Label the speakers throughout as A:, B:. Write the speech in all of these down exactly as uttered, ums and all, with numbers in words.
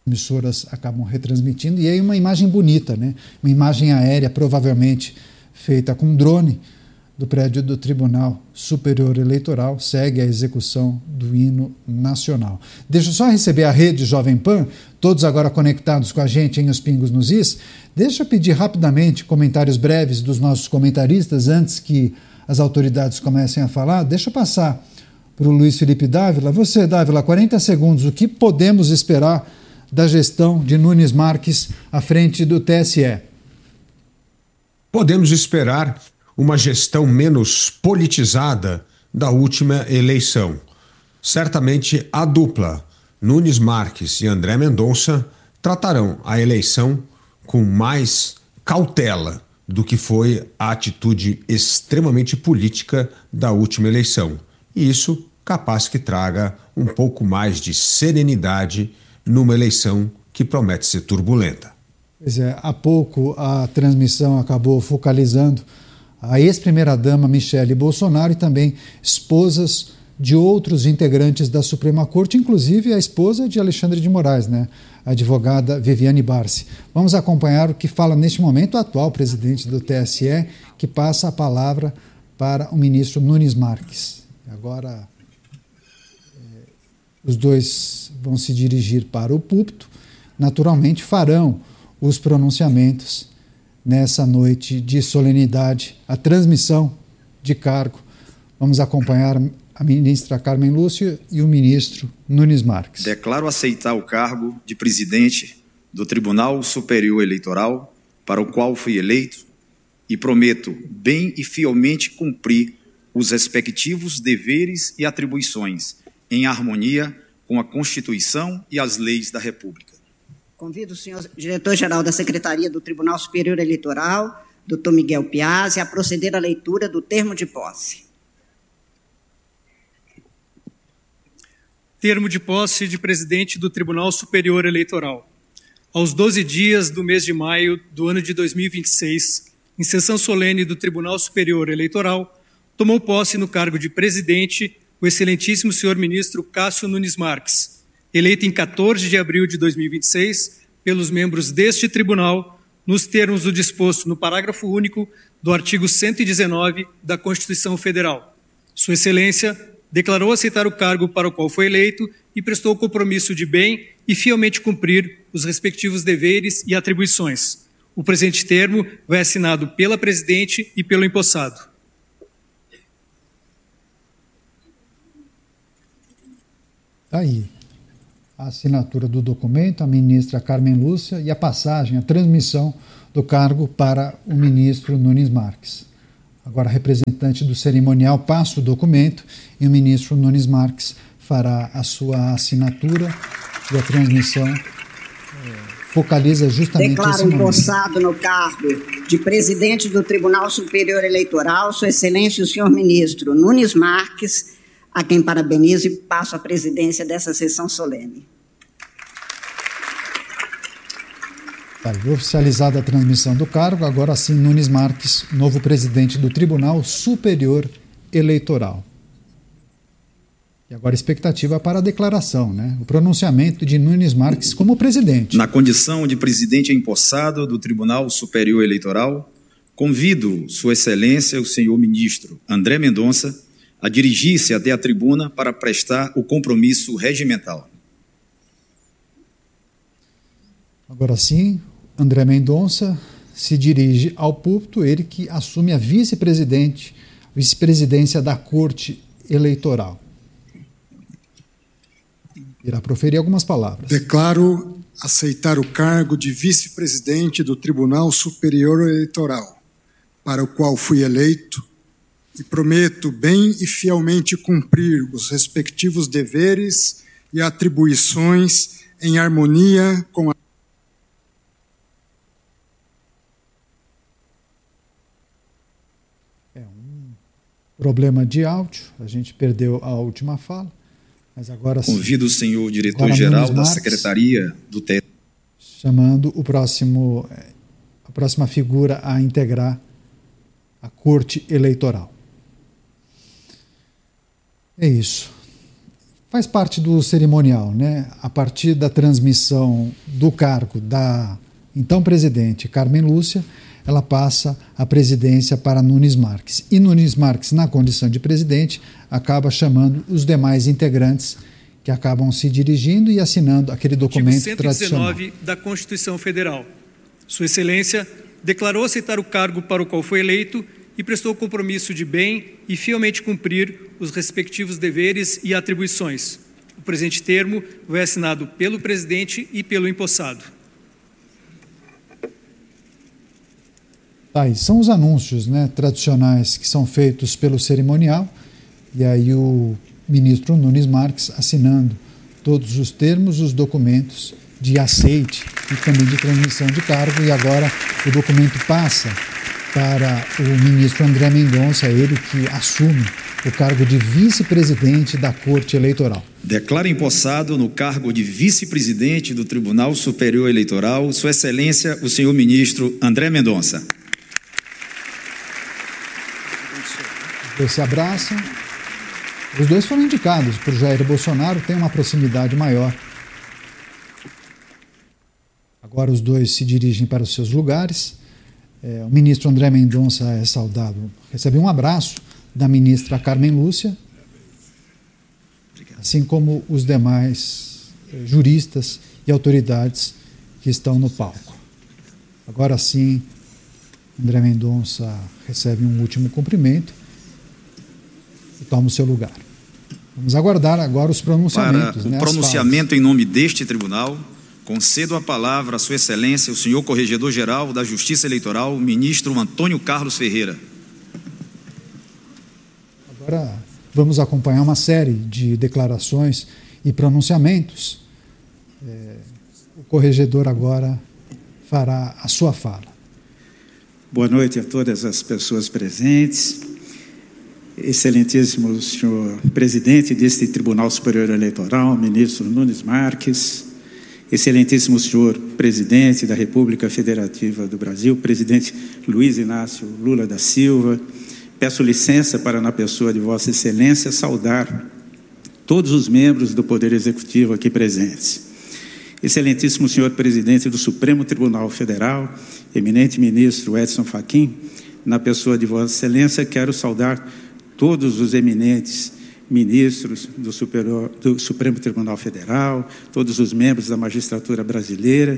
A: emissoras acabam retransmitindo, e aí uma imagem bonita, né? Uma imagem aérea, provavelmente feita com drone, do prédio do Tribunal Superior Eleitoral, segue a execução do hino nacional. Deixa eu só receber a rede Jovem Pan, todos agora conectados com a gente em Os Pingos nos Is. Deixa eu pedir rapidamente comentários breves dos nossos comentaristas, antes que as autoridades comecem a falar. Deixa eu passar para o Luiz Felipe Dávila. Você, Dávila, quarenta segundos. O que podemos esperar da gestão de Nunes Marques à frente do T S E?
B: Podemos esperar uma gestão menos politizada da última eleição. Certamente a dupla Nunes Marques e André Mendonça tratarão a eleição com mais cautela do que foi a atitude extremamente política da última eleição. E isso capaz que traga um pouco mais de serenidade numa eleição que promete ser turbulenta.
A: Pois é, há pouco a transmissão acabou focalizando a ex-primeira-dama Michele Bolsonaro e também esposas de outros integrantes da Suprema Corte, inclusive a esposa de Alexandre de Moraes, né? A advogada Viviane Barsi. Vamos acompanhar o que fala neste momento o atual presidente do T S E, que passa a palavra para o ministro Nunes Marques. Agora, eh, os dois vão se dirigir para o púlpito, naturalmente farão os pronunciamentos nessa noite de solenidade, a transmissão de cargo. Vamos acompanhar a ministra Carmen Lúcia e o ministro Nunes Marques.
C: Declaro aceitar o cargo de presidente do Tribunal Superior Eleitoral, para o qual fui eleito, e prometo bem e fielmente cumprir os respectivos deveres e atribuições, em harmonia com a Constituição e as leis da República.
D: Convido o senhor diretor-geral da Secretaria do Tribunal Superior Eleitoral, doutor Miguel Piazzi, a proceder à leitura do termo de posse.
E: Termo de posse de presidente do Tribunal Superior Eleitoral. Aos doze dias do mês de maio do ano de dois mil e vinte e seis, em sessão solene do Tribunal Superior Eleitoral, tomou posse no cargo de presidente o excelentíssimo senhor ministro Cássio Nunes Marques, eleito em quatorze de abril de dois mil e vinte e seis pelos membros deste tribunal, nos termos do disposto no parágrafo único do artigo cento e dezenove da Constituição Federal. Sua Excelência declarou aceitar o cargo para o qual foi eleito e prestou o compromisso de bem e fielmente cumprir os respectivos deveres e atribuições. O presente termo vai assinado pela presidente e pelo empossado.
A: Está aí a assinatura do documento, a ministra Carmen Lúcia, e a passagem, a transmissão do cargo para o ministro Nunes Marques. Agora, a representante do cerimonial passa o documento e o ministro Nunes Marques fará a sua assinatura, e a transmissão eh, focaliza justamente
D: Declaro
A: esse momento.
D: empossado no cargo de presidente do Tribunal Superior Eleitoral, Sua Excelência o senhor ministro Nunes Marques, a quem parabenizo e passo a presidência dessa sessão solene.
A: Tá, oficializada a transmissão do cargo, agora sim Nunes Marques, novo presidente do Tribunal Superior Eleitoral. E agora a expectativa para a declaração, né? O pronunciamento de Nunes Marques como presidente.
C: Na condição de presidente empossado do Tribunal Superior Eleitoral, convido Sua Excelência, o senhor ministro André Mendonça, a dirigir-se até a tribuna para prestar o compromisso regimental.
A: Agora sim, André Mendonça se dirige ao púlpito, ele que assume a vice-presidente, vice-presidência da Corte Eleitoral. Irá proferir algumas palavras.
F: Declaro aceitar o cargo de vice-presidente do Tribunal Superior Eleitoral, para o qual fui eleito, e prometo bem e fielmente cumprir os respectivos deveres e atribuições em harmonia com a
A: É um problema de áudio, a gente perdeu a última fala, mas agora sim.
C: Convido o senhor diretor-geral da Secretaria do T S E.
A: Chamando o próximo, a próxima figura a integrar a Corte Eleitoral. É isso. faz parte do cerimonial, né? A partir da transmissão do cargo da então presidente Carmen Lúcia, ela passa a presidência para Nunes Marques. E Nunes Marques, na condição de presidente, acaba chamando os demais integrantes que acabam se dirigindo e assinando aquele documento
E: Artigo
A: tradicional.
E: cento e dezenove da Constituição Federal. Sua Excelência declarou aceitar o cargo para o qual foi eleito e prestou o compromisso de bem e fielmente cumprir os respectivos deveres e atribuições. O presente termo foi assinado pelo presidente e pelo empossado.
A: Tá, são os anúncios, né, tradicionais que são feitos pelo cerimonial, e aí o ministro Nunes Marques assinando todos os termos, os documentos de aceite e também de transmissão de cargo, e agora o documento passa para o ministro André Mendonça, ele que assume o cargo de vice-presidente da Corte Eleitoral.
C: Declara empossado no cargo de vice-presidente do Tribunal Superior Eleitoral, Sua Excelência, o senhor ministro André Mendonça.
A: Eles se abraçam. Os dois foram indicados por Jair Bolsonaro, tem uma proximidade maior. Agora os dois se dirigem para os seus lugares. É, o ministro André Mendonça é saudado, recebe um abraço da ministra Carmen Lúcia, assim como os demais eh, juristas e autoridades que estão no palco. Agora sim, André Mendonça recebe um último cumprimento e toma o seu lugar. Vamos aguardar agora os pronunciamentos.
C: Para o
A: né,
C: pronunciamento em nome deste tribunal, concedo a palavra a Sua Excelência, o senhor Corregedor-Geral da Justiça Eleitoral, ministro Antônio Carlos Ferreira.
A: Agora vamos acompanhar uma série de declarações e pronunciamentos. É, o corregedor agora fará a sua fala.
G: Boa noite a todas as pessoas presentes. Excelentíssimo senhor presidente deste Tribunal Superior Eleitoral, ministro Nunes Marques, excelentíssimo senhor presidente da República Federativa do Brasil, presidente Luiz Inácio Lula da Silva, peço licença para, na pessoa de Vossa Excelência, saudar todos os membros do Poder Executivo aqui presentes. Excelentíssimo senhor presidente do Supremo Tribunal Federal, eminente ministro Edson Fachin, na pessoa de Vossa Excelência, quero saudar todos os eminentes ministros do, Superior, do Supremo Tribunal Federal, todos os membros da magistratura brasileira,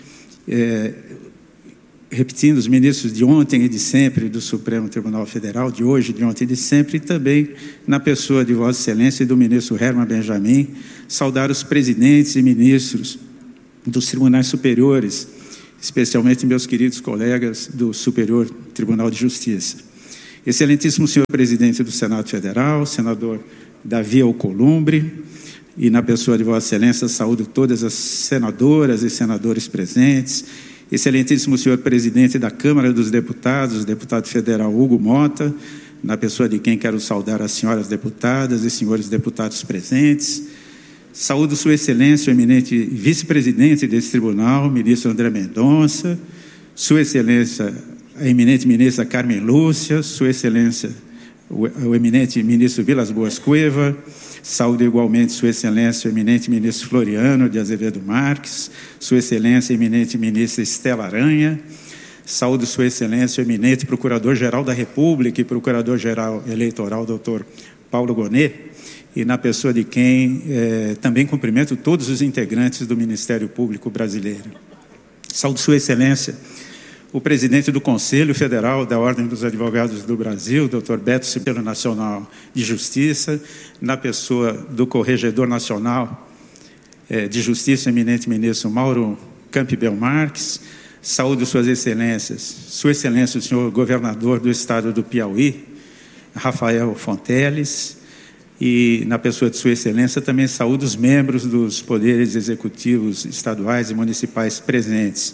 G: é, repetindo, os ministros de ontem e de sempre do Supremo Tribunal Federal, de hoje, de ontem e de sempre, e também na pessoa de Vossa Excelência e do ministro Herman Benjamin, saudar os presidentes e ministros dos tribunais superiores, especialmente meus queridos colegas do Superior Tribunal de Justiça. Excelentíssimo senhor presidente do Senado Federal, senador Davi Alcolumbre, e na pessoa de Vossa Excelência, saúdo todas as senadoras e senadores presentes. Excelentíssimo senhor presidente da Câmara dos Deputados, deputado federal Hugo Mota, na pessoa de quem quero saudar as senhoras deputadas e senhores deputados presentes. Saúdo Sua Excelência, o eminente vice-presidente desse tribunal, ministro André Mendonça, Sua Excelência, a eminente ministra Carmen Lúcia, Sua Excelência, o, o eminente ministro Vilas Boas Cueva, saúdo igualmente Sua Excelência, o eminente ministro Floriano de Azevedo Marques, Sua Excelência, a eminente ministra Estela Aranha, saúdo Sua Excelência, o eminente Procurador-Geral da República e Procurador-Geral Eleitoral, doutor Paulo Gonet, e na pessoa de quem eh, também cumprimento todos os integrantes do Ministério Público Brasileiro. Saúdo Sua Excelência, o presidente do Conselho Federal da Ordem dos Advogados do Brasil, doutor Beto Cipelo Nacional de Justiça, na pessoa do Corregedor Nacional eh, de Justiça, eminente ministro Mauro Campbell Marques, saúdo Suas Excelências, Sua Excelência, o senhor governador do estado do Piauí, Rafael Fonteles, e na pessoa de Sua Excelência também saúdo os membros dos poderes executivos estaduais e municipais presentes.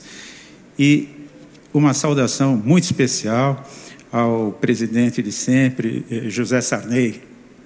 G: E uma saudação muito especial ao presidente de sempre, José Sarney.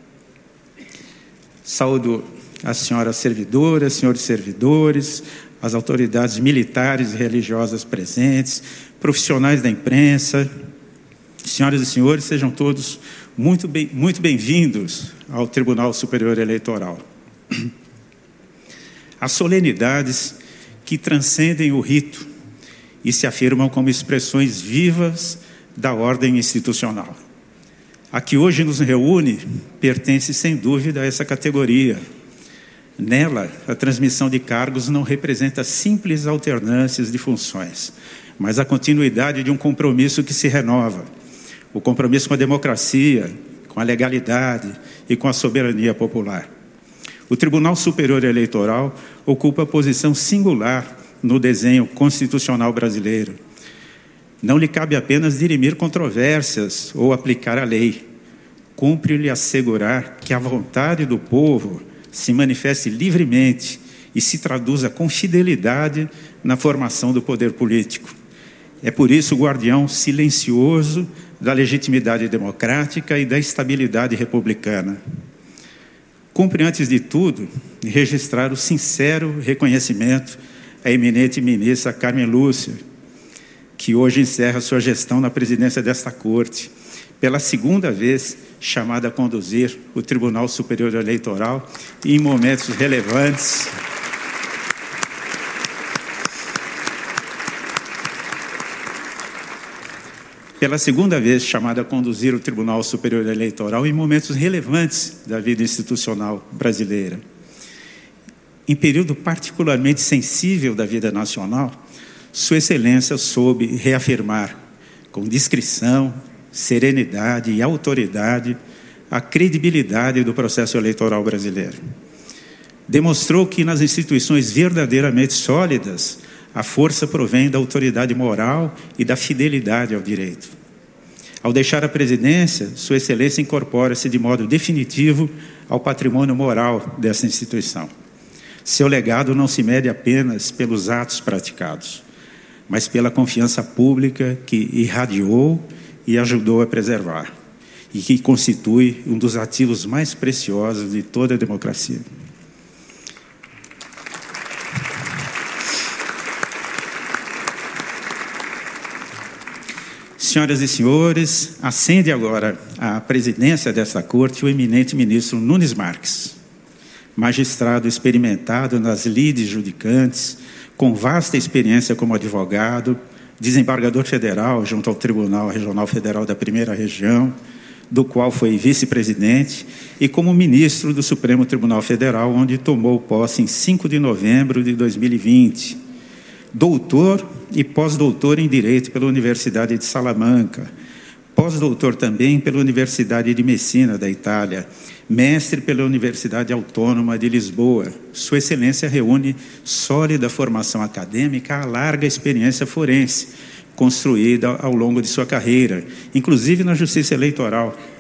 G: Saúdo as senhoras servidoras, senhores servidores, as autoridades militares e religiosas presentes, profissionais da imprensa. Senhoras e senhores, sejam todos muito bem, muito bem-vindos ao Tribunal Superior Eleitoral. Há solenidades que transcendem o rito e se afirmam como expressões vivas da ordem institucional. A que hoje nos reúne pertence, sem dúvida, a essa categoria. Nela, a transmissão de cargos não representa simples alternâncias de funções, mas a continuidade de um compromisso que se renova. O compromisso com a democracia, com a legalidade e com a soberania popular. O Tribunal Superior Eleitoral ocupa posição singular no desenho constitucional brasileiro. Não lhe cabe apenas dirimir controvérsias ou aplicar a lei. Cumpre-lhe assegurar que a vontade do povo se manifeste livremente e se traduza com fidelidade na formação do poder político. É por isso o guardião silencioso da legitimidade democrática e da estabilidade republicana. Cumpre, antes de tudo, registrar o sincero reconhecimento à eminente ministra Carmen Lúcia, que hoje encerra sua gestão na presidência desta Corte, pela segunda vez chamada a conduzir o Tribunal Superior Eleitoral e em momentos relevantes pela segunda vez chamada a conduzir o Tribunal Superior Eleitoral em momentos relevantes da vida institucional brasileira. Em período particularmente sensível da vida nacional, Sua Excelência soube reafirmar, com discrição, serenidade e autoridade, a credibilidade do processo eleitoral brasileiro. Demonstrou que nas instituições verdadeiramente sólidas, a força provém da autoridade moral e da fidelidade ao direito. Ao deixar a presidência, Sua Excelência incorpora-se de modo definitivo ao patrimônio moral dessa instituição. Seu legado não se mede apenas pelos atos praticados, mas pela confiança pública que irradiou e ajudou a preservar, e que constitui um dos ativos mais preciosos de toda a democracia. Senhoras e senhores, ascende agora à presidência desta Corte o eminente ministro Nunes Marques, magistrado experimentado nas lides judicantes, com vasta experiência como advogado, desembargador federal junto ao Tribunal Regional Federal da Primeira Região, do qual foi vice-presidente, e como ministro do Supremo Tribunal Federal, onde tomou posse em cinco de novembro de dois mil e vinte. Doutor e pós-doutor em Direito pela Universidade de Salamanca, pós-doutor também pela Universidade de Messina, da Itália, mestre pela Universidade Autônoma de Lisboa. Sua Excelência reúne sólida formação acadêmica, a larga experiência forense, construída ao longo de sua carreira, inclusive na Justiça Eleitoral,